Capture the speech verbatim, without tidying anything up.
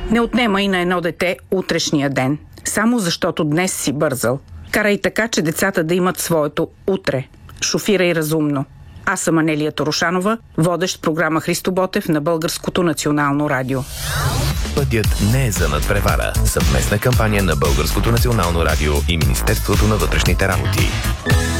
Не отнемай на едно дете утрешния ден, само защото днес си бързал. Карай така, че децата да имат своето утре. Шофирай разумно. Аз съм Анелия Торошанова, водещ програма Христо Ботев на Българското национално радио. Пътят не е за надпревара. Съвместна кампания на Българското национално радио и Министерството на вътрешните работи.